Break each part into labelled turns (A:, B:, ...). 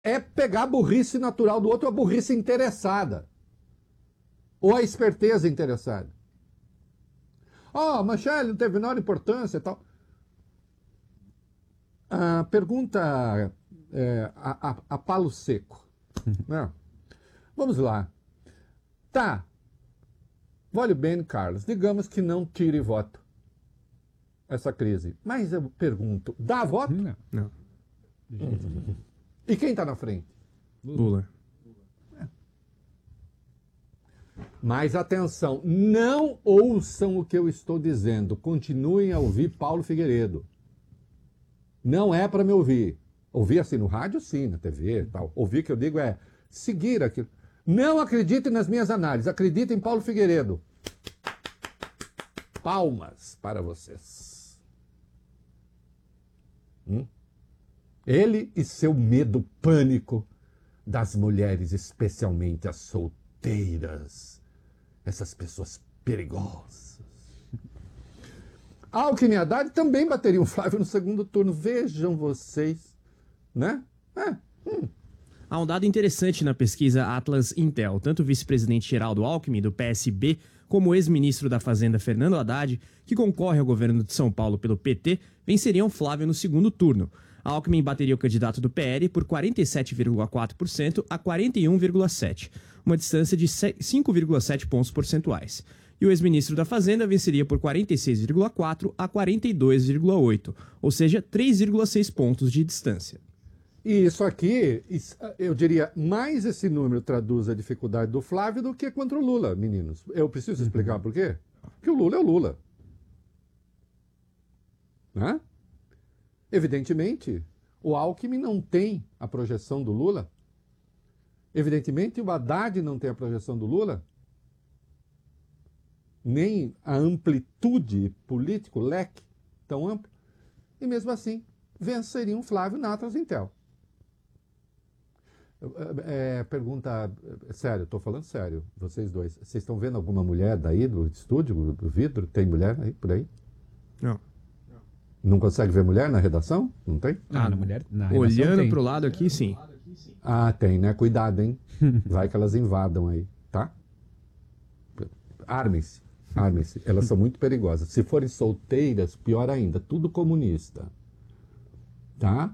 A: é pegar a burrice natural do outro, a burrice interessada. Ou a esperteza interessada. Michele não teve menor importância e tal. Pergunta a palo seco. Não. Vamos lá. Tá. Olha bem, Carlos, digamos que não tire voto essa crise. Mas eu pergunto, dá voto?
B: Não.
A: E quem está na frente?
B: Lula.
A: Mas atenção, não ouçam o que eu estou dizendo. Continuem a ouvir Paulo Figueiredo. Não é para me ouvir. Ouvir assim no rádio, sim, na TV e tal. Ouvir que eu digo é seguir aquilo. Não acreditem nas minhas análises, acreditem em Paulo Figueiredo. Palmas para vocês. Ele e seu medo pânico das mulheres, especialmente as solteiras. Essas pessoas perigosas. Alckmin e Haddad também bateriam Flávio no segundo turno. Vejam vocês, né?
B: Há um dado interessante na pesquisa Atlas Intel. Tanto o vice-presidente Geraldo Alckmin, do PSB, como o ex-ministro da Fazenda Fernando Haddad, que concorre ao governo de São Paulo pelo PT, venceriam Flávio no segundo turno. Alckmin bateria o candidato do PL por 47,4% a 41,7%, uma distância de 5,7 pontos percentuais. E o ex-ministro da Fazenda venceria por 46,4% a 42,8%, ou seja, 3,6 pontos de distância.
A: E isso aqui, eu diria, mais esse número traduz a dificuldade do Flávio do que contra o Lula, meninos. Eu preciso explicar por quê? Porque o Lula é o Lula. Né? Evidentemente, o Alckmin não tem a projeção do Lula. Evidentemente, o Haddad não tem a projeção do Lula. Nem a amplitude político, leque tão amplo. E mesmo assim, venceriam o Flávio na Atlas Intel. Pergunta sério, estou falando sério, vocês dois. Vocês estão vendo alguma mulher daí do estúdio, do vidro? Tem mulher aí, por aí?
B: Não.
A: Não consegue ver mulher na redação? Não tem?
C: Na mulher, na
B: olhando para o lado aqui, sim.
A: Tem, né? Cuidado, hein? Vai que elas invadam aí, tá? Armem-se, armem-se. Elas são muito perigosas. Se forem solteiras, pior ainda, tudo comunista. Tá?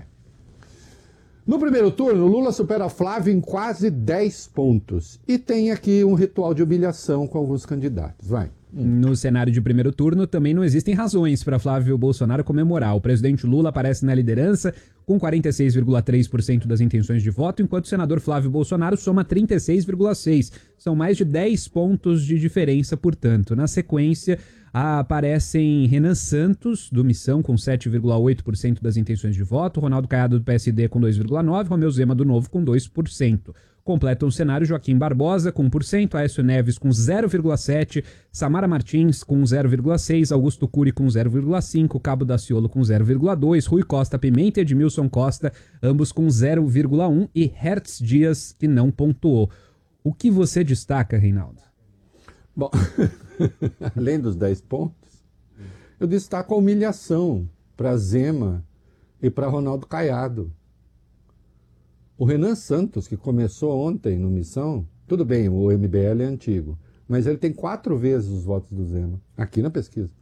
A: No primeiro turno, Lula supera Flávio em quase 10 pontos. E tem aqui um ritual de humilhação com alguns candidatos. Vai.
C: No cenário de primeiro turno, também não existem razões para Flávio Bolsonaro comemorar. O presidente Lula aparece na liderança com 46,3% das intenções de voto, enquanto o senador Flávio Bolsonaro soma 36,6%. São mais de 10 pontos de diferença, portanto. Na sequência, aparecem Renan Santos, do Missão, com 7,8% das intenções de voto, Ronaldo Caiado, do PSD, com 2,9%, Romeu Zema, do Novo, com 2%. Completam o cenário Joaquim Barbosa, com 1%, Aécio Neves, com 0,7%, Samara Martins, com 0,6%, Augusto Cury, com 0,5%, Cabo Daciolo, com 0,2%, Rui Costa Pimenta e Edmilson Costa, ambos com 0,1%, e Hertz Dias, que não pontuou. O que você destaca, Reinaldo?
A: Bom, além dos 10 pontos, eu destaco a humilhação para Zema e para Ronaldo Caiado. O Renan Santos, que começou ontem no Missão, tudo bem, o MBL é antigo, mas ele tem 4 vezes os votos do Zema, aqui na pesquisa.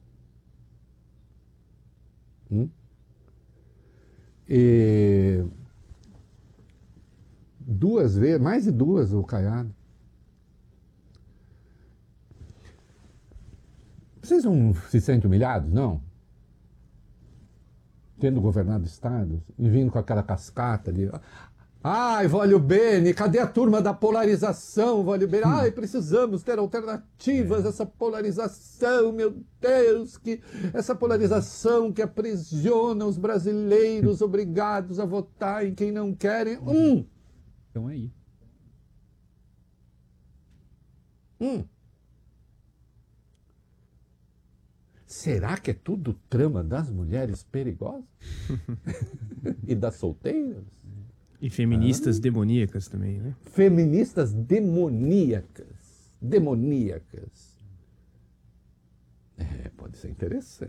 A: E 2 vezes, mais de 2 o Caiado. Vocês não se sentem humilhados, não? Tendo governado estados e vindo com aquela cascata ali. Ai, Vólio Bene, cadê a turma da polarização, Vólio Bene? Ai, precisamos ter alternativas, essa polarização, meu Deus, essa polarização que aprisiona os brasileiros obrigados a votar em quem não querem.
C: Então aí.
A: Será que é tudo trama das mulheres perigosas? E das solteiras?
B: E feministas demoníacas também, né?
A: Feministas demoníacas. Demoníacas. Pode ser interessante.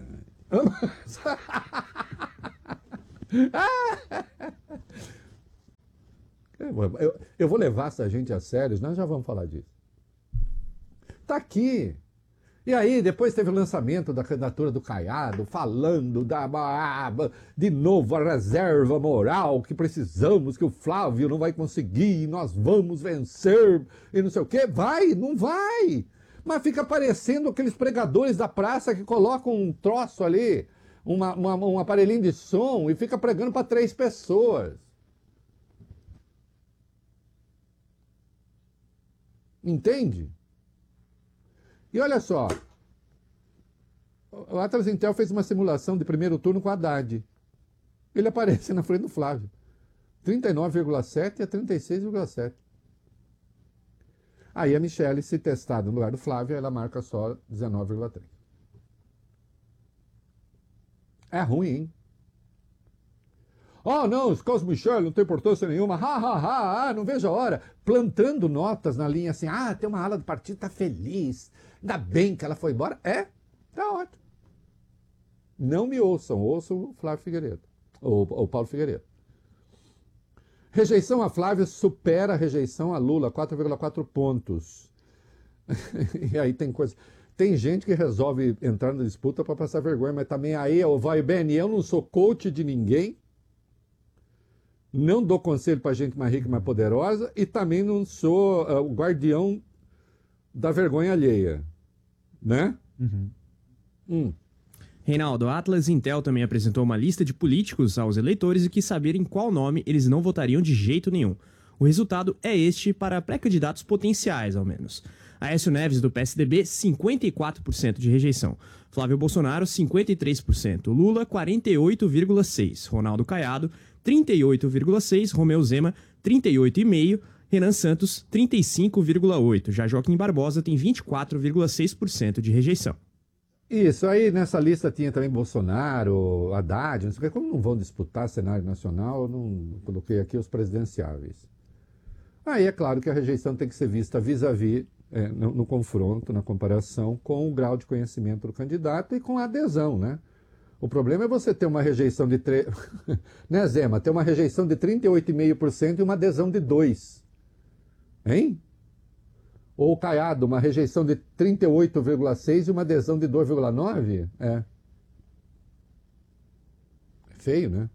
A: Eu vou levar essa gente a sério, nós já vamos falar disso. Tá aqui. E aí, depois teve o lançamento da candidatura do Caiado, falando de novo a reserva moral que precisamos, que o Flávio não vai conseguir, nós vamos vencer, e não sei o quê. Vai, não vai. Mas fica parecendo aqueles pregadores da praça que colocam um troço ali, um aparelhinho de som, e fica pregando para 3 pessoas. Entende? E olha só, o Atlas Intel fez uma simulação de primeiro turno com a Haddad. Ele aparece na frente do Flávio. 39,7 a 36,7. Aí a Michelle, se testada no lugar do Flávio, ela marca só 19,3. É ruim, hein? Oh, não, os Carlos Michel não tem importância nenhuma, não vejo a hora. Plantando notas na linha assim, tem uma ala do partido, tá feliz, ainda bem que ela foi embora. Tá ótimo. Não me ouçam o Flávio Figueiredo, ou Paulo Figueiredo. Rejeição a Flávio supera a rejeição a Lula, 4,4 pontos. E aí tem coisa... Tem gente que resolve entrar na disputa para passar vergonha, mas também aí, vai bem, eu não sou coach de ninguém, não dou conselho para gente mais rica e mais poderosa e também não sou o guardião da vergonha alheia, né?
B: Reinaldo, a Atlas Intel também apresentou uma lista de políticos aos eleitores e quis saber em qual nome eles não votariam de jeito nenhum. O resultado é este para pré-candidatos potenciais, ao menos. Aécio Neves, do PSDB, 54% de rejeição. Flávio Bolsonaro, 53%. Lula, 48,6%. Ronaldo Caiado, 38,6%. Romeu Zema, 38,5%. Renan Santos, 35,8%. Já Joaquim Barbosa tem 24,6% de rejeição.
A: Isso, aí nessa lista tinha também Bolsonaro, Haddad, não sei o que. Como não vão disputar cenário nacional, eu não coloquei aqui os presidenciáveis. Aí é claro que a rejeição tem que ser vista vis-à-vis, no confronto, na comparação com o grau de conhecimento do candidato e com a adesão, né? O problema é você ter uma rejeição de... né, Zema? Ter uma rejeição de 38,5% e uma adesão de 2%. Hein? Ou Caiado, uma rejeição de 38,6% e uma adesão de 2,9%? É feio, né?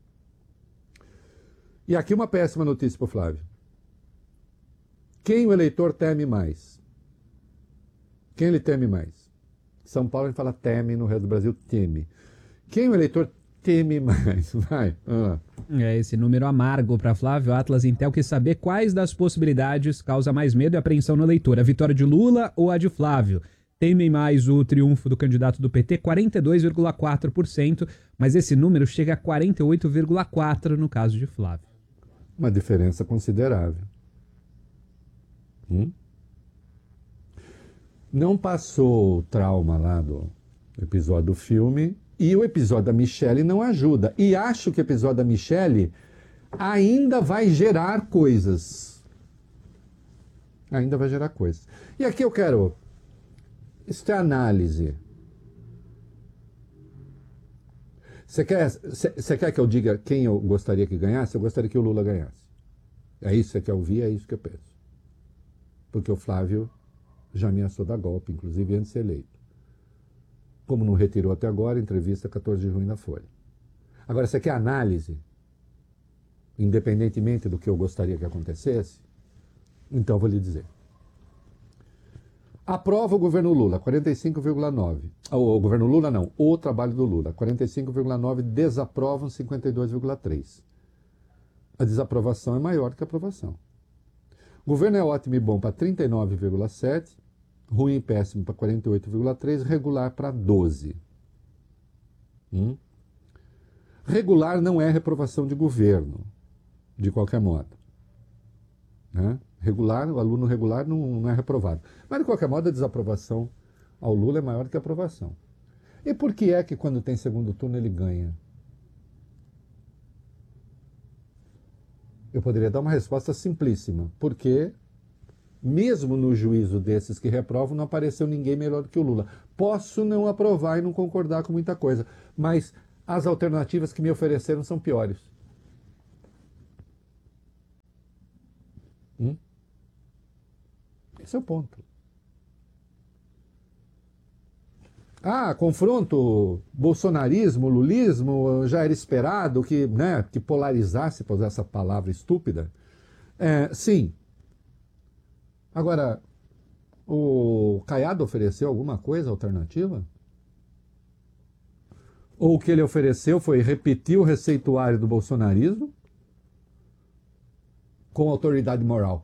A: E aqui uma péssima notícia para o Flávio. Quem o eleitor teme mais? Quem ele teme mais? São Paulo a gente fala teme, no resto do Brasil teme. Quem o eleitor teme mais? Vai.
C: Esse número amargo para Flávio. Atlas Intel quis saber quais das possibilidades causa mais medo e apreensão no eleitor. A vitória de Lula ou a de Flávio? Temem mais o triunfo do candidato do PT, 42,4%, mas esse número chega a 48,4% no caso de Flávio.
A: Uma diferença considerável. Não passou o trauma lá do episódio do filme e o episódio da Michelle não ajuda. E acho que o episódio da Michelle ainda vai gerar coisas. Ainda vai gerar coisas. E aqui eu quero... Isso é análise. Você quer que eu diga quem eu gostaria que ganhasse? Eu gostaria que o Lula ganhasse. É isso que você quer ouvir, é isso que eu penso. Porque o Flávio já ameaçou dar golpe, inclusive antes de ser eleito. Como não retirou até agora, entrevista 14 de junho na Folha. Agora, você quer análise? Independentemente do que eu gostaria que acontecesse? Então, eu vou lhe dizer. Aprova o governo Lula, 45,9%. O governo Lula não, o trabalho do Lula, 45,9%. Desaprovam, 52,3%. A desaprovação é maior que a aprovação. O governo é ótimo e bom para 39,7%, ruim e péssimo para 48,3%, regular para 12%. Regular não é reprovação de governo, de qualquer modo. Né? Regular, o aluno regular não é reprovado. Mas, de qualquer modo, a desaprovação ao Lula é maior que a aprovação. E por que é que, quando tem segundo turno, ele ganha? Eu poderia dar uma resposta simplíssima. Porque, mesmo no juízo desses que reprovam, não apareceu ninguém melhor do que o Lula. Posso não aprovar e não concordar com muita coisa, mas as alternativas que me ofereceram são piores. Esse é o ponto. Confronto bolsonarismo, lulismo, já era esperado que, né, que polarizasse, por usar essa palavra estúpida. Sim. Agora, o Caiado ofereceu alguma coisa alternativa? Ou o que ele ofereceu foi repetir o receituário do bolsonarismo com autoridade moral?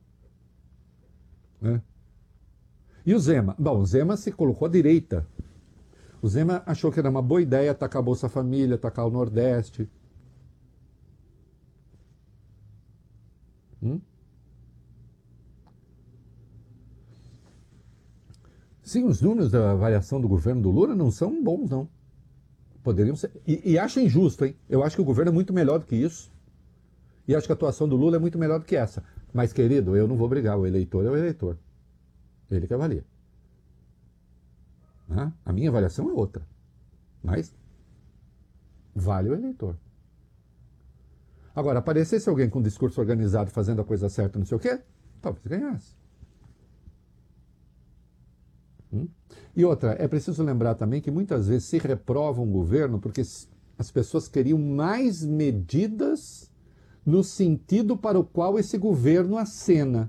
A: Né? E o Zema? Bom, o Zema se colocou à direita. O Zema achou que era uma boa ideia atacar a Bolsa Família, atacar o Nordeste. Sim, os números da avaliação do governo do Lula não são bons, não. Poderiam ser. E acho injusto, hein? Eu acho que o governo é muito melhor do que isso. E acho que a atuação do Lula é muito melhor do que essa. Mas, querido, eu não vou brigar. O eleitor é o eleitor. Ele que avalia. A minha avaliação é outra. Mas vale o eleitor. Agora, aparecesse alguém com um discurso organizado fazendo a coisa certa, não sei o quê, talvez ganhasse. E outra, é preciso lembrar também que muitas vezes se reprova um governo porque as pessoas queriam mais medidas no sentido para o qual esse governo acena.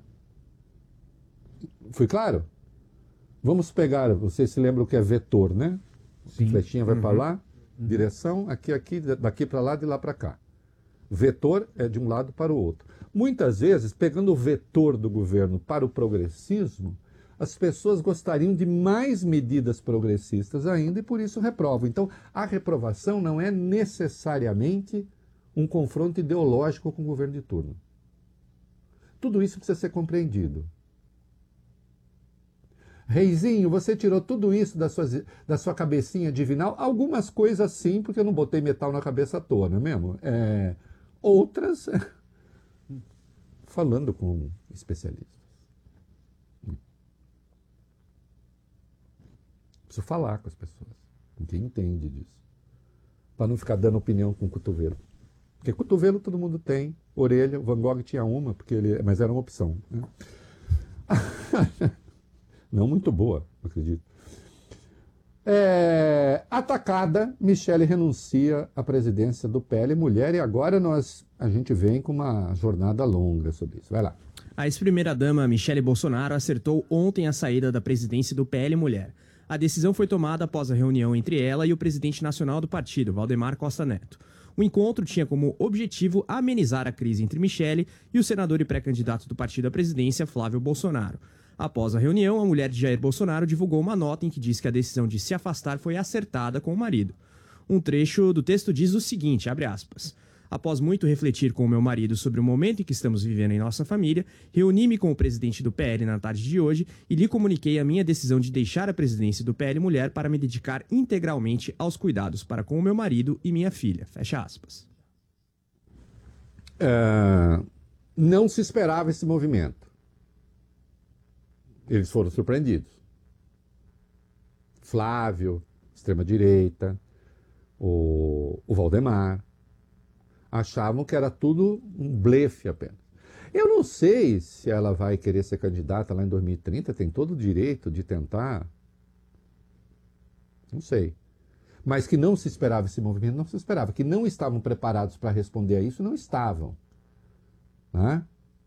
A: Fui claro? Vamos pegar, vocês se lembram o que é vetor, né?
C: Sim.
A: Flechinha vai para lá, direção, aqui, daqui para lá, de lá para cá. Vetor é de um lado para o outro. Muitas vezes, pegando o vetor do governo para o progressismo, as pessoas gostariam de mais medidas progressistas ainda e por isso reprovam. Então, a reprovação não é necessariamente um confronto ideológico com o governo de turno. Tudo isso precisa ser compreendido. Reizinho, você tirou tudo isso da sua cabecinha divinal? Algumas coisas sim, porque eu não botei metal na cabeça à toa, não é mesmo? Outras, falando com especialistas. Preciso falar com as pessoas. Ninguém entende disso. Para não ficar dando opinião com o cotovelo. Porque cotovelo todo mundo tem, orelha, o Van Gogh tinha uma, mas era uma opção. Né? Não muito boa, acredito. Atacada, Michele renuncia à presidência do PL Mulher e agora a gente vem com uma jornada longa sobre isso. Vai lá.
B: A ex-primeira-dama Michele Bolsonaro acertou ontem a saída da presidência do PL Mulher. A decisão foi tomada após a reunião entre ela e o presidente nacional do partido, Valdemar Costa Neto. O encontro tinha como objetivo amenizar a crise entre Michele e o senador e pré-candidato do partido à presidência, Flávio Bolsonaro. Após a reunião, a mulher de Jair Bolsonaro divulgou uma nota em que diz que a decisão de se afastar foi acertada com o marido. Um trecho do texto diz o seguinte, abre aspas, após muito refletir com o meu marido sobre o momento em que estamos vivendo em nossa família, reuni-me com o presidente do PL na tarde de hoje e lhe comuniquei a minha decisão de deixar a presidência do PL Mulher para me dedicar integralmente aos cuidados para com o meu marido e minha filha. Fecha aspas.
A: Não se esperava esse movimento. Eles foram surpreendidos. Flávio, extrema-direita, o Valdemar, achavam que era tudo um blefe apenas. Eu não sei se ela vai querer ser candidata lá em 2030, tem todo o direito de tentar. Não sei. Mas que não se esperava esse movimento, não se esperava. Que não estavam preparados para responder a isso, não estavam. Né?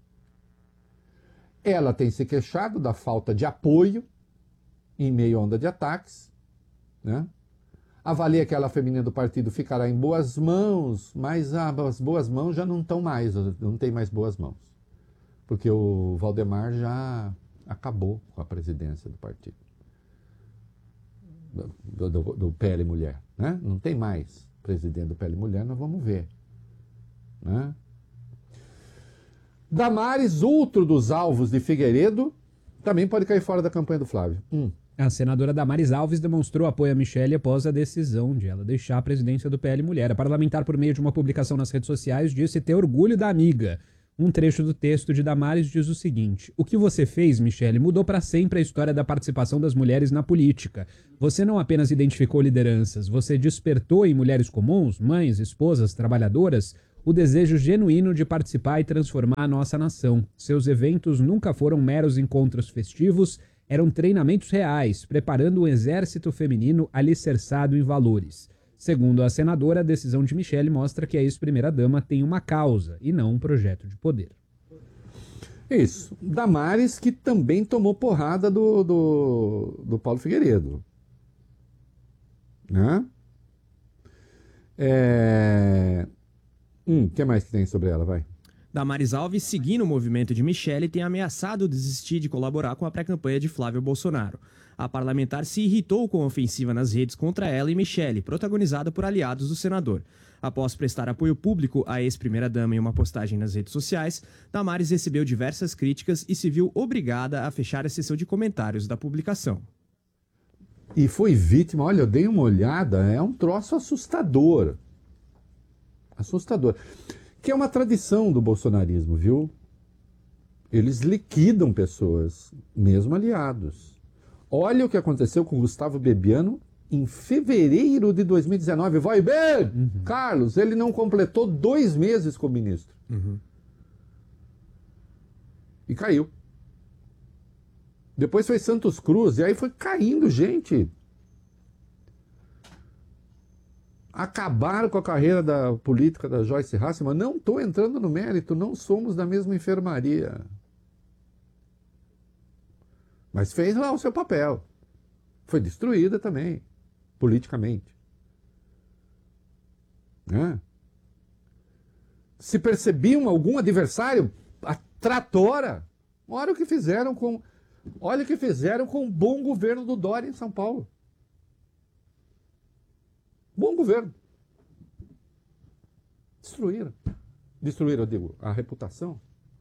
A: Ela tem se queixado da falta de apoio em meio à onda de ataques, né? Avalia que ela feminina do partido ficará em boas mãos, mas as boas mãos já não estão mais, não tem mais boas mãos. Porque o Valdemar já acabou com a presidência do partido. Do PL Mulher, né? Não tem mais presidente do PL Mulher, nós vamos ver. Né? Damares, outro dos alvos de Figueiredo, também pode cair fora da campanha do Flávio.
C: A senadora Damares Alves demonstrou apoio a Michele após a decisão de ela deixar a presidência do PL Mulher. A parlamentar, por meio de uma publicação nas redes sociais, disse ter orgulho da amiga. Um trecho do texto de Damares diz o seguinte: o que você fez, Michele, mudou para sempre a história da participação das mulheres na política. Você não apenas identificou lideranças, você despertou em mulheres comuns, mães, esposas, trabalhadoras, o desejo genuíno de participar e transformar a nossa nação. Seus eventos nunca foram meros encontros festivos, eram treinamentos reais, preparando um exército feminino alicerçado em valores. Segundo a senadora, a decisão de Michele mostra que a ex-primeira-dama tem uma causa e não um projeto de poder.
A: Isso. Damares, que também tomou porrada do Paulo Figueiredo. Né? Que mais que tem sobre ela? Vai.
B: Damares Alves, seguindo o movimento de Michele, tem ameaçado desistir de colaborar com a pré-campanha de Flávio Bolsonaro. A parlamentar se irritou com a ofensiva nas redes contra ela e Michele, protagonizada por aliados do senador. Após prestar apoio público à ex-primeira-dama em uma postagem nas redes sociais, Damares recebeu diversas críticas e se viu obrigada a fechar a sessão de comentários da publicação.
A: E foi vítima, olha, eu dei uma olhada, é um troço assustador. Assustador. Que é uma tradição do bolsonarismo, viu? Eles liquidam pessoas, mesmo aliados. Olha o que aconteceu com Gustavo Bebiano em fevereiro de 2019. Vai bem, Carlos, ele não completou 2 meses como ministro. E caiu. Depois foi Santos Cruz, e aí foi caindo gente. Acabaram com a carreira da política da Joyce Hasselmann. Não estou entrando no mérito, não somos da mesma enfermaria. Mas fez lá o seu papel. Foi destruída também, politicamente. Né? Se percebiam algum adversário, a tratora. Olha o que fizeram com o bom governo do Dória em São Paulo. Bom governo. Destruíram. Destruíram, eu digo, a reputação.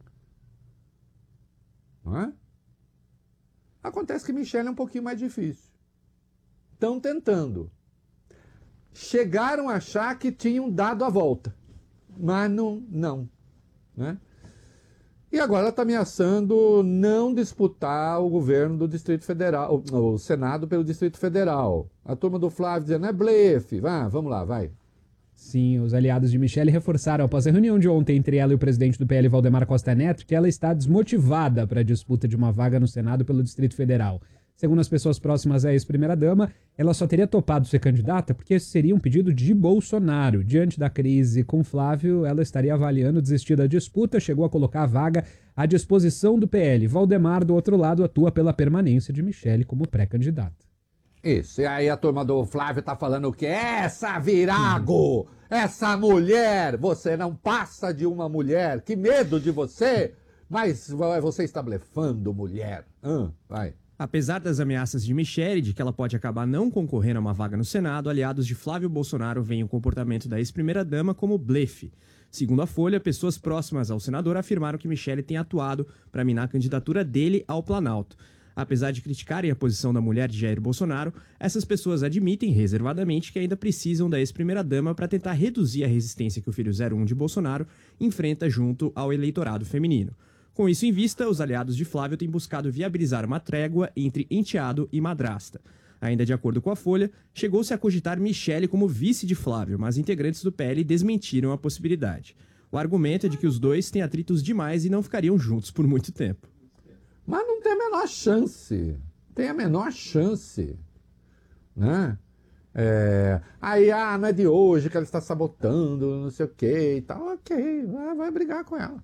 A: Não é? Acontece que Michele é um pouquinho mais difícil. Estão tentando. Chegaram a achar que tinham dado a volta. Mas não. Né? E agora ela está ameaçando não disputar o governo do Distrito Federal, o Senado pelo Distrito Federal. A turma do Flávio dizendo, é blefe, vamos lá, vai.
C: Sim, os aliados de Michele reforçaram após a reunião de ontem entre ela e o presidente do PL, Valdemar Costa Neto, que ela está desmotivada para a disputa de uma vaga no Senado pelo Distrito Federal. Segundo as pessoas próximas à ex-primeira-dama, ela só teria topado ser candidata porque esse seria um pedido de Bolsonaro. Diante da crise com Flávio, ela estaria avaliando desistir da disputa, chegou a colocar a vaga à disposição do PL. Valdemar, do outro lado, atua pela permanência de Michele como pré-candidata.
A: Isso, e aí a turma do Flávio tá falando o quê? Essa virago, essa mulher, você não passa de uma mulher, que medo de você, mas você está blefando, mulher. Vai.
B: Apesar das ameaças de Michele de que ela pode acabar não concorrendo a uma vaga no Senado, aliados de Flávio Bolsonaro veem o comportamento da ex-primeira-dama como blefe. Segundo a Folha, pessoas próximas ao senador afirmaram que Michele tem atuado para minar a candidatura dele ao Planalto. Apesar de criticarem a posição da mulher de Jair Bolsonaro, essas pessoas admitem reservadamente que ainda precisam da ex-primeira-dama para tentar reduzir a resistência que o filho 01 de Bolsonaro enfrenta junto ao eleitorado feminino. Com isso em vista, os aliados de Flávio têm buscado viabilizar uma trégua entre enteado e madrasta. Ainda de acordo com a Folha, chegou-se a cogitar Michele como vice de Flávio, mas integrantes do PL desmentiram a possibilidade. O argumento é de que os dois têm atritos demais e não ficariam juntos por muito tempo.
A: Mas não tem a menor chance. Tem a menor chance. Né? Não é de hoje que ela está sabotando, não sei o que e tal. Ok, vai brigar com ela.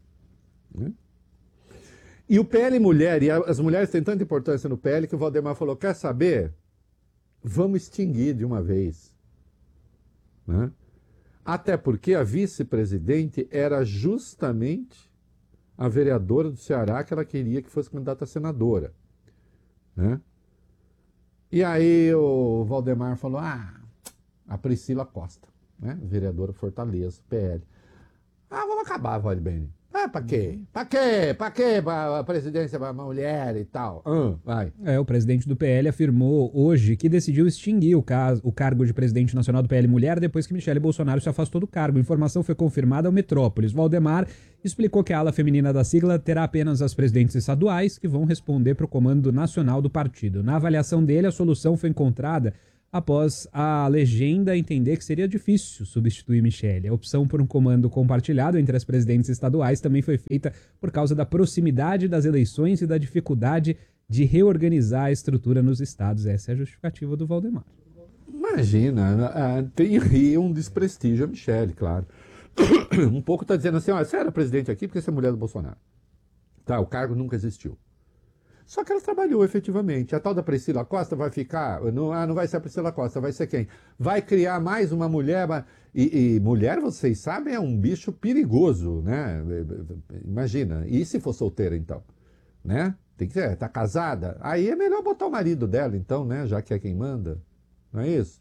A: E o PL Mulher, e as mulheres têm tanta importância no PL que o Valdemar falou, quer saber? Vamos extinguir de uma vez. Né? Até porque a vice-presidente era justamente a vereadora do Ceará que ela queria que fosse candidata a senadora. Né? E aí o Valdemar falou, a Priscila Costa, né? Vereadora Fortaleza, PL. Vamos acabar, Valdemar. Pra quê? Pra quê? Pra presidência pra mulher e tal. Vai.
C: O presidente do PL afirmou hoje que decidiu extinguir o cargo de presidente nacional do PL Mulher depois que Michele Bolsonaro se afastou do cargo. A informação foi confirmada ao Metrópolis. Valdemar explicou que a ala feminina da sigla terá apenas as presidentes estaduais que vão responder para o comando nacional do partido. Na avaliação dele, a solução foi encontrada após a legenda entender que seria difícil substituir Michele. A opção por um comando compartilhado entre as presidentes estaduais também foi feita por causa da proximidade das eleições e da dificuldade de reorganizar a estrutura nos estados. Essa é a justificativa do Valdemar.
A: Imagina, tem aí um desprestígio a Michele, claro. Um pouco está dizendo assim, você era presidente aqui porque você é mulher do Bolsonaro. Tá, o cargo nunca existiu. Só que ela trabalhou efetivamente. A tal da Priscila Costa vai ficar... Não vai ser a Priscila Costa, vai ser quem? Vai criar mais uma mulher... E mulher, vocês sabem, é um bicho perigoso, né? Imagina. E se for solteira, então? Né? Tem que ser, tá casada? Aí é melhor botar o marido dela, então, né? Já que é quem manda. Não é isso?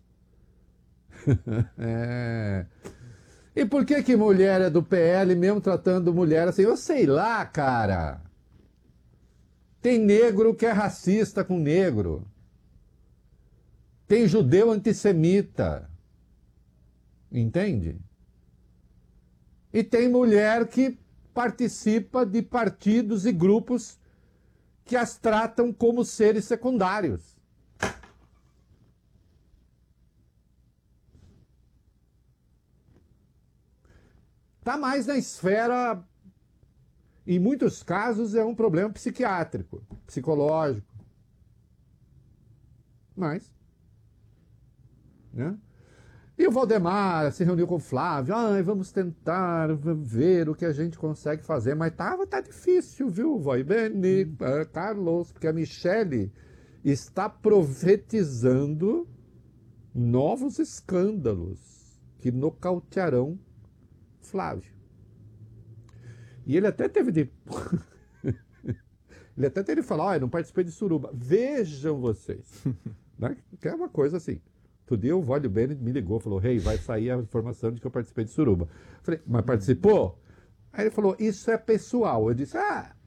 A: É... E por que mulher é do PL mesmo tratando mulher assim? Eu sei lá, cara. Tem negro que é racista com negro. Tem judeu antissemita. Entende? E tem mulher que participa de partidos e grupos que as tratam como seres secundários. Está mais na esfera, em muitos casos, é um problema psiquiátrico, psicológico. Mas, né? E o Valdemar se reuniu com o Flávio, vamos tentar ver o que a gente consegue fazer, mas tá difícil, viu, Vai Bene, Carlos, porque a Michele está profetizando novos escândalos que nocautearão Flávio. E ele até teve de... ele até teve de falar, eu não participei de suruba. Vejam vocês. Né? Que é uma coisa assim. Outro dia o Vólio Bennett me ligou, falou, vai sair a informação de que eu participei de suruba. Falei, mas participou? Aí ele falou, isso é pessoal. Eu disse,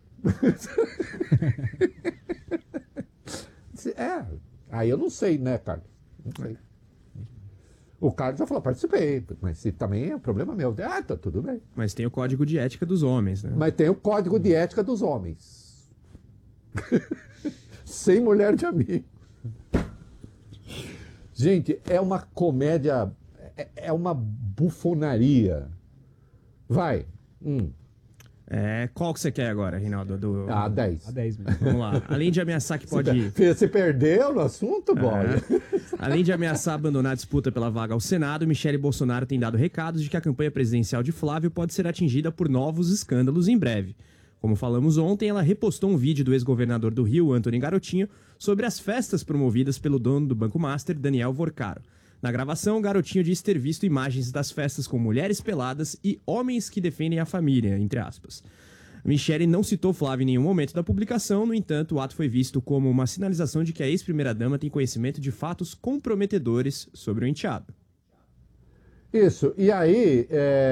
A: Aí eu não sei, né, Carlos? Não sei. O Carlos já falou, participei, mas se também é problema meu. Tá tudo bem.
B: Mas tem o código de ética dos homens, né?
A: Mas tem o código de ética dos homens. Sem mulher de amigo. Gente, é uma comédia, é uma bufonaria. Vai.
B: Qual que você quer agora, Reinaldo?
A: 10.
C: A 10 mesmo.
B: Vamos lá. Além de ameaçar que pode...
A: Você perdeu no assunto, boy?
B: Além de ameaçar abandonar a disputa pela vaga ao Senado, Michele Bolsonaro tem dado recados de que a campanha presidencial de Flávio pode ser atingida por novos escândalos em breve. Como falamos ontem, ela repostou um vídeo do ex-governador do Rio, Antony Garotinho, sobre as festas promovidas pelo dono do Banco Master, Daniel Vorcaro. Na gravação, o Garotinho diz ter visto imagens das festas com mulheres peladas e homens que defendem a família, entre aspas. Michele não citou Flávio em nenhum momento da publicação, no entanto, o ato foi visto como uma sinalização de que a ex-primeira-dama tem conhecimento de fatos comprometedores sobre o enteado.
A: Isso, e aí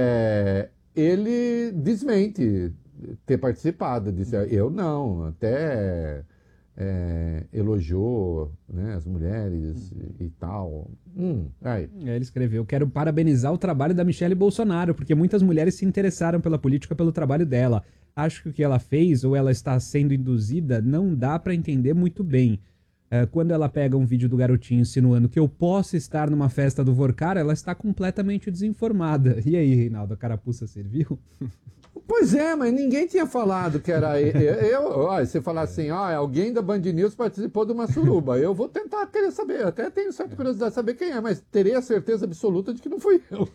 A: ele desmente ter participado, disse, eu não, até elogiou, né, as mulheres e tal. Aí.
C: Ele escreveu, quero parabenizar o trabalho da Michele Bolsonaro, porque muitas mulheres se interessaram pela política pelo trabalho dela. Acho que o que ela fez, ou ela está sendo induzida, não dá para entender muito bem. Quando ela pega um vídeo do Garotinho insinuando que eu posso estar numa festa do Vorcaro, ela está completamente desinformada. E aí, Reinaldo, a carapuça serviu?
A: Pois é, mas ninguém tinha falado que era você falar assim, alguém da Band News participou de uma suruba. Eu vou tentar querer saber, até tenho certa curiosidade de saber quem é, mas terei a certeza absoluta de que não fui eu.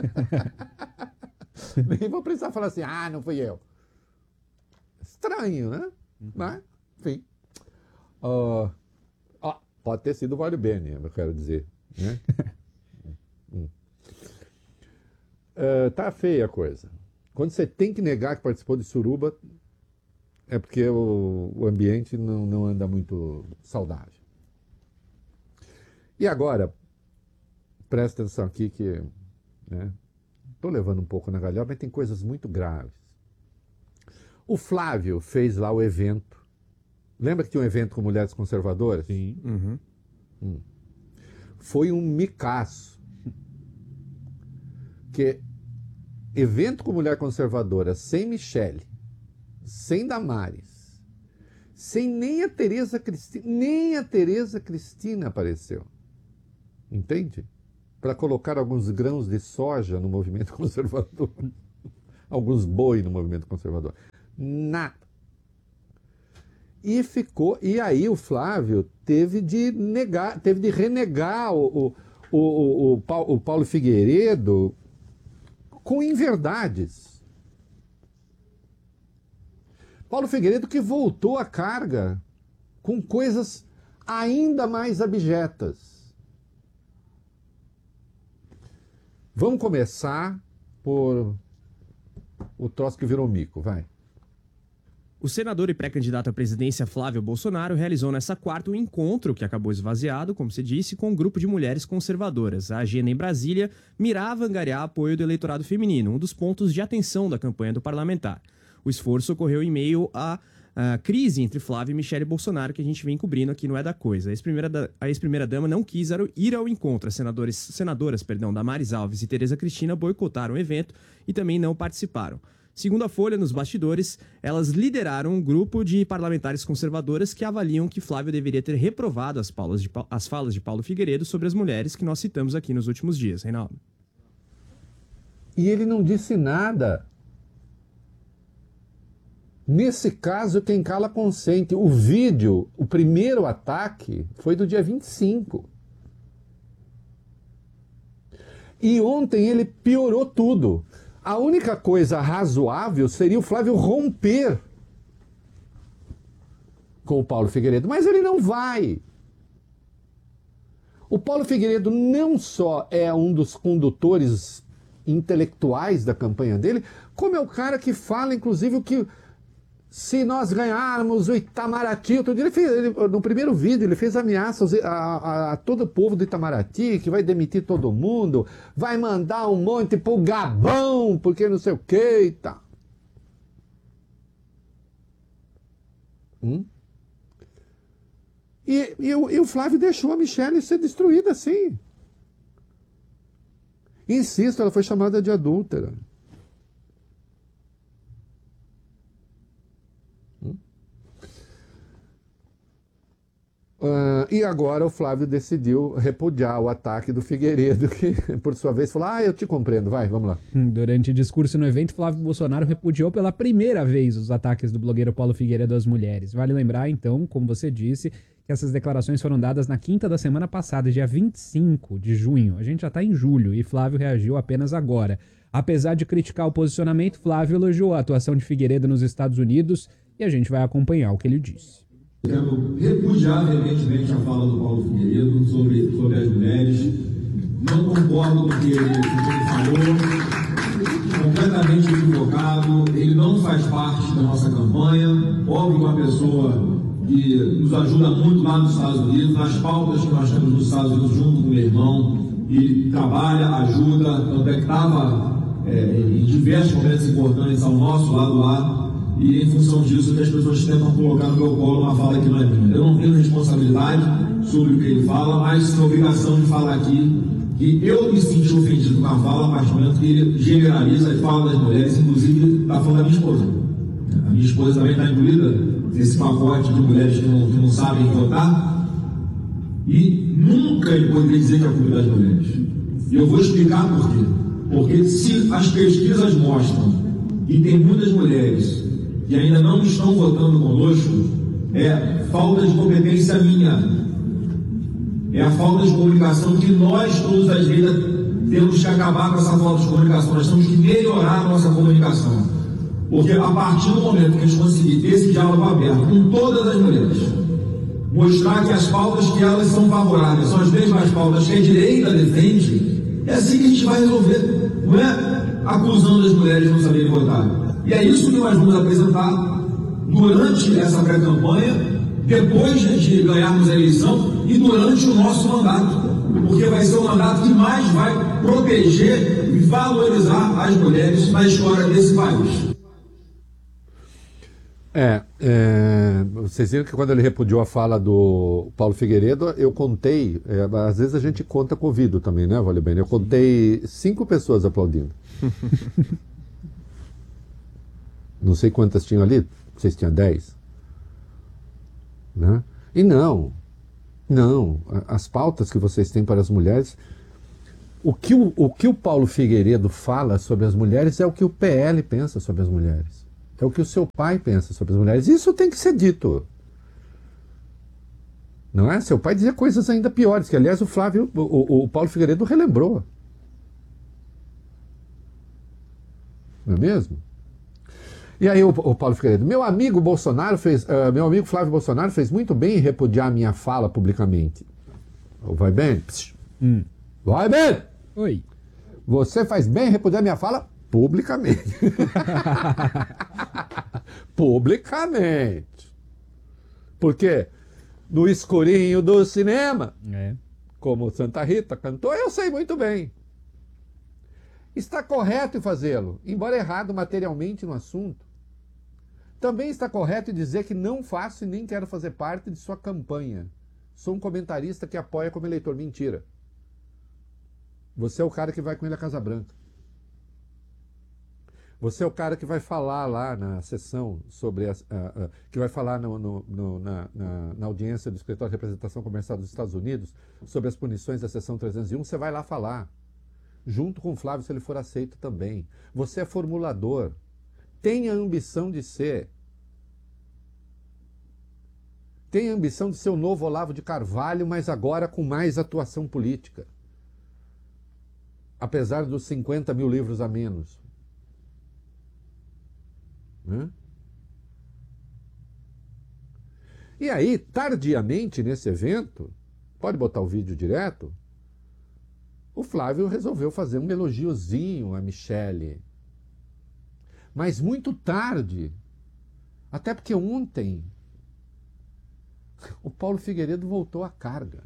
A: Nem vou precisar falar assim, não fui eu. Estranho, né? Mas, enfim. Pode ter sido o Vale Bene, eu quero dizer. Né? Tá feia a coisa. Quando você tem que negar que participou de suruba, é porque o ambiente não anda muito saudável. E agora, presta atenção aqui que... Estou levando um pouco na galhofa, mas tem coisas muito graves. O Flávio fez lá o evento. Lembra que tinha um evento com mulheres conservadoras?
C: Sim.
B: Uhum.
A: Foi um micaço. Que evento com mulher conservadora, sem Michele, sem Damares, sem nem a Tereza Cristina apareceu. entende? Para colocar alguns grãos de soja no movimento conservador, alguns boi no movimento conservador. Nada. E aí o Flávio teve de renegar o Paulo Figueiredo com inverdades. Paulo Figueiredo que voltou à carga com coisas ainda mais abjetas. Vamos começar por o troço que virou mico, vai.
B: O senador e pré-candidato à presidência Flávio Bolsonaro realizou nessa quarta um encontro que acabou esvaziado, como se disse, com um grupo de mulheres conservadoras. A agenda em Brasília mirava angariar apoio do eleitorado feminino, um dos pontos de atenção da campanha do parlamentar. O esforço ocorreu em meio à crise entre Flávio e Michele Bolsonaro, que a gente vem cobrindo aqui no É da Coisa. A ex-primeira-dama não quis ir ao encontro. As senadoras Damares Alves e Tereza Cristina boicotaram o evento e também não participaram. Segundo a Folha, nos bastidores, elas lideraram um grupo de parlamentares conservadoras que avaliam que Flávio deveria ter reprovado as falas de Paulo Figueiredo sobre as mulheres que nós citamos aqui nos últimos dias. Reinaldo.
A: E ele não disse nada. Nesse caso, quem cala consente. O vídeo, o primeiro ataque, foi do dia 25. E ontem ele piorou tudo. A única coisa razoável seria o Flávio romper com o Paulo Figueiredo, mas ele não vai. O Paulo Figueiredo não só é um dos condutores intelectuais da campanha dele, como é o cara que fala, inclusive, o que se nós ganharmos o Itamaraty, outro dia no primeiro vídeo ele fez ameaças a todo o povo do Itamaraty, que vai demitir todo mundo, vai mandar um monte pro Gabão, porque não sei o que e tal. E o Flávio deixou a Michele ser destruída assim. Insisto, ela foi chamada de adúltera. E agora o Flávio decidiu repudiar o ataque do Figueiredo, que por sua vez falou, eu te compreendo, vai, vamos lá.
C: Durante discurso no evento, Flávio Bolsonaro repudiou pela primeira vez os ataques do blogueiro Paulo Figueiredo às mulheres. Vale lembrar, então, como você disse, que essas declarações foram dadas na quinta da semana passada, dia 25 de junho. A gente já está em julho e Flávio reagiu apenas agora. Apesar de criticar o posicionamento, Flávio elogiou a atuação de Figueiredo nos Estados Unidos e a gente vai acompanhar o que ele disse.
D: Quero repudiar veementemente a fala do Paulo Figueiredo sobre as mulheres. Não concordo com o que ele falou, completamente equivocado. Ele não faz parte da nossa campanha. Óbvio que uma pessoa que nos ajuda muito lá nos Estados Unidos, nas pautas que nós temos nos Estados Unidos, junto com o meu irmão, e trabalha, ajuda, tanto é que estava em diversos momentos importantes ao nosso lado lá. E em função disso que as pessoas tentam colocar no meu colo uma fala que não é minha. Eu não tenho responsabilidade sobre o que ele fala, mas tenho obrigação de falar aqui que eu me senti ofendido com a fala a partir do momento que ele generaliza e fala das mulheres, inclusive está falando da minha esposa. A minha esposa também está incluída nesse pacote de mulheres que não sabem votar. E nunca ele poderia dizer que é a culpa das mulheres. E eu vou explicar por quê. Porque se as pesquisas mostram que tem muitas mulheres que ainda não estão votando conosco, é falta de competência minha. É a falta de comunicação que nós, todos da direita, temos que acabar com essa falta de comunicação. Nós temos que melhorar a nossa comunicação. Porque a partir do momento que a gente conseguir ter esse diálogo aberto com todas as mulheres, mostrar que as pautas que elas são favoráveis são as mesmas pautas que a direita defende, é assim que a gente vai resolver. Não é acusando as mulheres de não saberem votar. E é isso que nós vamos apresentar durante essa pré-campanha, depois de ganharmos a eleição e durante o nosso mandato. Porque vai ser o mandato que mais vai proteger e valorizar as mulheres na história desse país.
A: Vocês viram que quando ele repudiou a fala do Paulo Figueiredo, eu contei, às vezes a gente conta com ouvido também, né, Vale Bem? Eu contei 5 pessoas aplaudindo. Não sei quantas tinham ali, não sei se tinha 10. Né? E não, Não, as pautas que vocês têm para as mulheres... O que o Paulo Figueiredo fala sobre as mulheres é o que o PL pensa sobre as mulheres. É o que o seu pai pensa sobre as mulheres. Isso tem que ser dito. Não é? Seu pai dizia coisas ainda piores, que aliás o Paulo Figueiredo relembrou. Não é mesmo? E aí o Paulo Figueiredo, meu amigo Flávio Bolsonaro fez muito bem em repudiar a minha fala publicamente. Vai bem? Vai bem!
C: Oi.
A: Você faz bem em repudiar a minha fala publicamente. Publicamente. Por quê? No escurinho do cinema, como Santa Rita cantou, eu sei muito bem. Está correto em fazê-lo, embora errado materialmente no assunto. Também está correto em dizer que não faço e nem quero fazer parte de sua campanha. Sou um comentarista que apoia como eleitor. Mentira. Você é o cara que vai com ele à Casa Branca. Você é o cara que vai falar lá na sessão sobre que vai falar na audiência do Escritório de Representação Comercial dos Estados Unidos sobre as punições da seção 301. Você vai lá falar, junto com o Flávio, se ele for aceito também. Você é formulador. Tenha a ambição de ser. Tenha a ambição de ser o novo Olavo de Carvalho, mas agora com mais atuação política. Apesar dos 50 mil livros a menos. E aí, tardiamente nesse evento, pode botar o vídeo direto, o Flávio resolveu fazer um elogiozinho a Michele. Mas muito tarde, até porque ontem, o Paulo Figueiredo voltou à carga.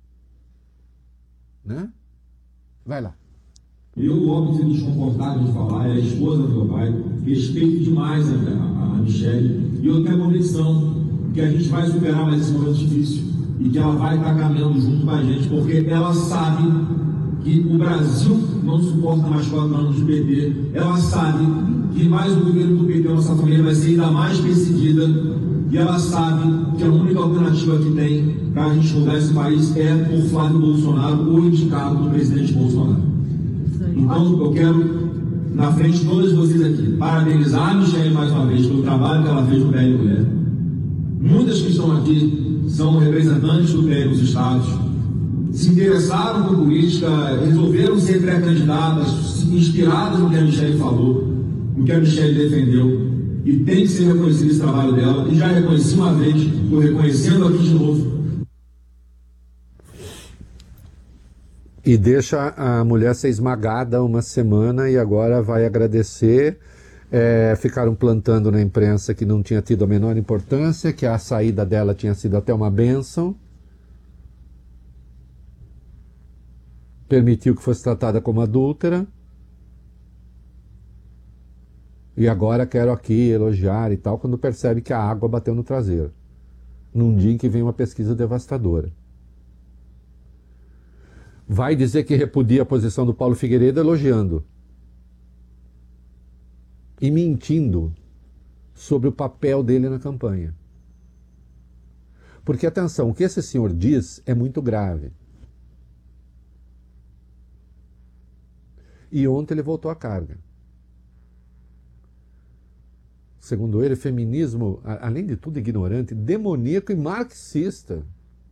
A: Né? Vai lá.
D: Eu, logo me desconfortável de falar, é a esposa do meu pai, respeito demais a Michele, e eu tenho a convicção que a gente vai superar mais esse momento difícil e que ela vai estar caminhando junto com a gente, porque ela sabe que o Brasil não suporta mais 4 anos de PT, ela sabe que mais o governo do PT, nossa família, vai ser ainda mais perseguida, e ela sabe que a única alternativa que tem para a gente mudar esse país é por Flávio Bolsonaro, o indicado do presidente Bolsonaro. Então, eu quero, na frente de todos vocês aqui, parabenizar a Michele mais uma vez pelo trabalho que ela fez no PL Mulher. Muitas que estão aqui são representantes do PL nos estados, se interessaram por política, resolveram ser pré-candidatas, inspiradas no que a Michele falou, no que a Michele defendeu, e tem que ser reconhecido esse trabalho dela, e já reconheci uma vez, estou reconhecendo aqui de novo.
A: E deixa a mulher ser esmagada uma semana e agora vai agradecer. Ficaram plantando na imprensa que não tinha tido a menor importância, que a saída dela tinha sido até uma bênção. Permitiu que fosse tratada como adúltera. E agora quero aqui elogiar e tal, quando percebe que a água bateu no traseiro. Num dia em que vem uma pesquisa devastadora. Vai dizer que repudia a posição do Paulo Figueiredo elogiando. E mentindo sobre o papel dele na campanha. Porque, atenção, o que esse senhor diz é muito grave. E ontem ele voltou à carga. Segundo ele, feminismo, além de tudo ignorante, demoníaco e marxista.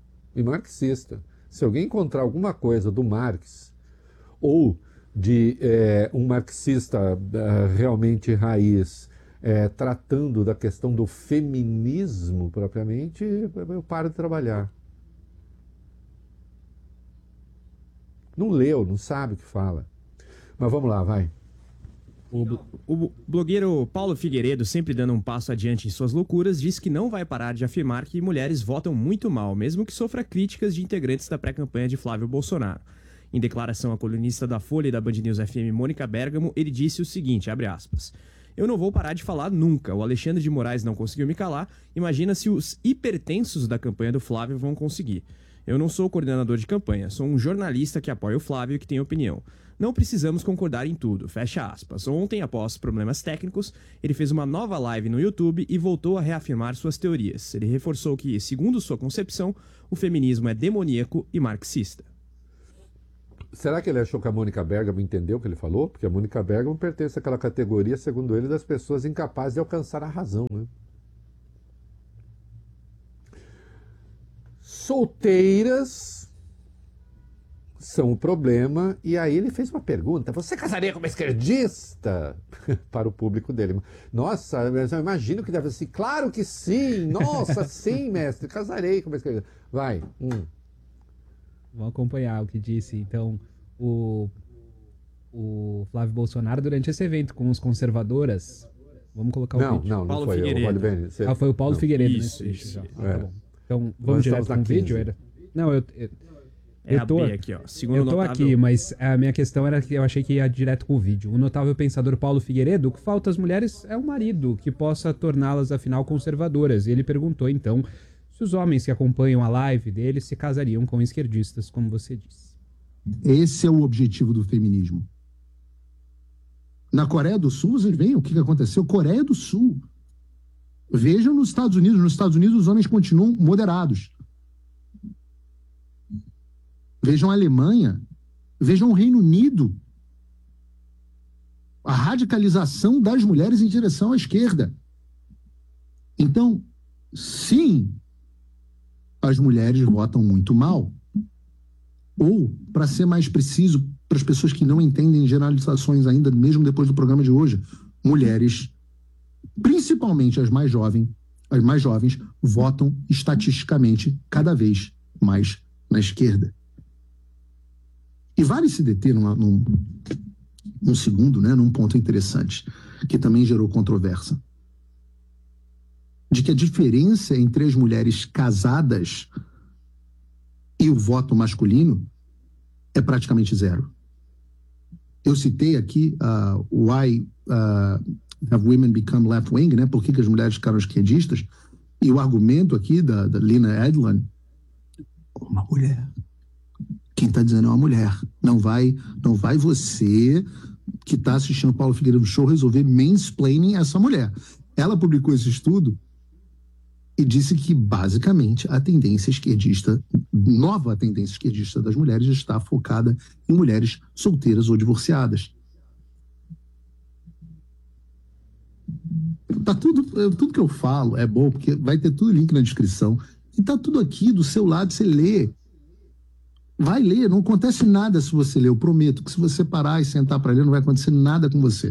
A: Se alguém encontrar alguma coisa do Marx ou de um marxista realmente raiz tratando da questão do feminismo propriamente, eu paro de trabalhar. Não leu, não sabe o que fala. Mas vamos lá, vai.
B: O blogueiro Paulo Figueiredo, sempre dando um passo adiante em suas loucuras, disse que não vai parar de afirmar que mulheres votam muito mal, mesmo que sofra críticas de integrantes da pré-campanha de Flávio Bolsonaro. Em declaração à colunista da Folha e da Band News FM, Mônica Bergamo, ele disse o seguinte, abre aspas, eu não vou parar de falar nunca, o Alexandre de Moraes não conseguiu me calar, imagina se os hipertensos da campanha do Flávio vão conseguir. Eu não sou coordenador de campanha, sou um jornalista que apoia o Flávio e que tem opinião. Não precisamos concordar em tudo, fecha aspas. Ontem, após problemas técnicos, ele fez uma nova live no YouTube e voltou a reafirmar suas teorias. Ele reforçou que, segundo sua concepção, o feminismo é demoníaco e marxista.
A: Será que ele achou que a Mônica Bergamo entendeu o que ele falou? Porque a Mônica Bergamo pertence àquela categoria, segundo ele, das pessoas incapazes de alcançar a razão, né? Solteiras são o problema, e aí ele fez uma pergunta: você casaria com uma esquerdista? Para o público dele. Nossa, eu imagino que deve ser assim. Claro que sim, nossa, sim, mestre, casarei com uma esquerdista. Vai.
C: Vamos acompanhar o que disse, então, o Flávio Bolsonaro durante esse evento com os conservadoras. Vamos colocar o vídeo.
A: Não
B: Paulo
A: foi
B: Figueiredo.
C: Foi o Paulo Figueiredo
B: Isso,
C: nesse
B: isso.
C: vídeo já. Tá bom. Então, vamos
A: Nós
C: direto
A: estamos
C: com o
A: na
C: vídeo?
A: 15.
C: Não, eu tô
B: aqui, ó. Segundo
C: eu tô
B: notável...
C: aqui, mas a minha questão era que eu achei que ia direto com o vídeo. O notável pensador Paulo Figueiredo, o que falta às mulheres é um marido que possa torná-las, afinal, conservadoras. E ele perguntou, então, se os homens que acompanham a live dele se casariam com esquerdistas, como você disse.
E: Esse é o objetivo do feminismo. Na Coreia do Sul, vocês veem o que aconteceu? Coreia do Sul. Vejam nos Estados Unidos. Nos Estados Unidos, os homens continuam moderados. Vejam a Alemanha. Vejam o Reino Unido. A radicalização das mulheres em direção à esquerda. Então, sim, as mulheres votam muito mal. Ou, para ser mais preciso, para as pessoas que não entendem generalizações ainda, mesmo depois do programa de hoje, mulheres, principalmente as mais jovens, votam estatisticamente cada vez mais na esquerda. E vale se deter num segundo, né, num ponto interessante, que também gerou controvérsia, de que a diferença entre as mulheres casadas e o voto masculino é praticamente zero. Eu citei aqui Why Have Women Become Left-Wing, né? Por que as mulheres ficaram esquerdistas? E o argumento aqui da Lina Edlund, uma mulher. Quem está dizendo é uma mulher. Não vai você que está assistindo o Paulo Figueiredo Show resolver mansplaining essa mulher. Ela publicou esse estudo e disse que, basicamente, a tendência esquerdista, nova tendência esquerdista das mulheres está focada em mulheres solteiras ou divorciadas. Tá tudo que eu falo é bom, porque vai ter tudo link na descrição. E tá tudo aqui do seu lado, você lê. Vai ler, não acontece nada se você ler. Eu prometo que se você parar e sentar para ler, não vai acontecer nada com você.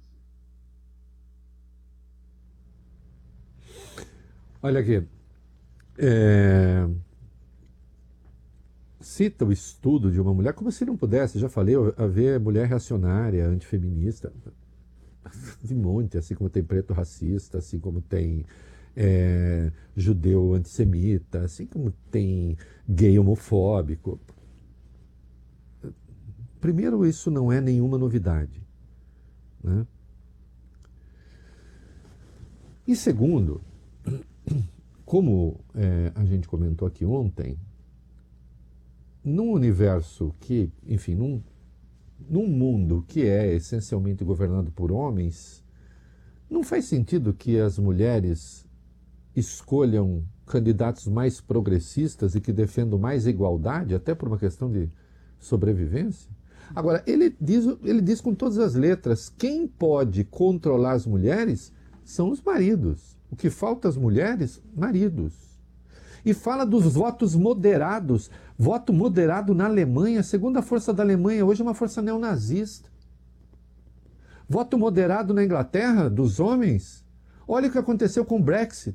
A: Olha aqui, cita o estudo de uma mulher, como se não pudesse, já falei, haver mulher reacionária, antifeminista, de monte, assim como tem preto racista, assim como tem judeu antissemita, assim como tem gay homofóbico. Primeiro, isso não é nenhuma novidade, né? E segundo, como a gente comentou aqui ontem, num universo que, enfim, num mundo que é essencialmente governado por homens, não faz sentido que as mulheres escolham candidatos mais progressistas e que defendam mais igualdade, até por uma questão de sobrevivência? Agora, ele diz com todas as letras, quem pode controlar as mulheres são os maridos. O que falta às mulheres? Maridos. E fala dos votos moderados. Voto moderado na Alemanha, segundo a força da Alemanha, hoje é uma força neonazista. Voto moderado na Inglaterra, dos homens. Olha o que aconteceu com o Brexit,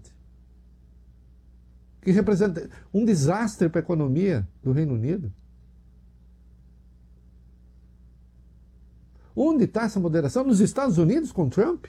A: que representa um desastre para a economia do Reino Unido. Onde está essa moderação? Nos Estados Unidos, com Trump?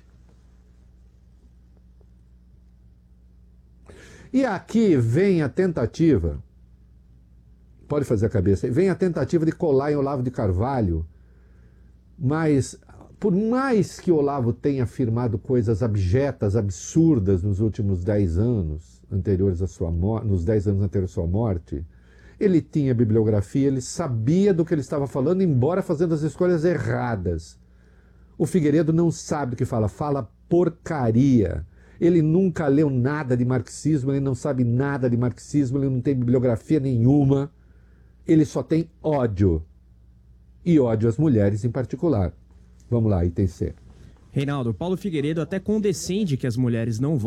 A: E aqui vem a tentativa, pode fazer a cabeça, vem a tentativa de colar em Olavo de Carvalho, mas por mais que Olavo tenha afirmado coisas abjetas, absurdas nos últimos 10 anos anteriores à sua morte, nos 10 anos anteriores à sua morte, Ele tinha bibliografia, ele sabia do que ele estava falando, embora fazendo as escolhas erradas. O Figueiredo não sabe do que fala, fala porcaria. Ele nunca leu nada de marxismo, ele não sabe nada de marxismo, ele não tem bibliografia nenhuma. Ele só tem ódio. E ódio às mulheres em particular. Vamos lá, item C.
B: Reinaldo, Paulo Figueiredo até condescende que as mulheres não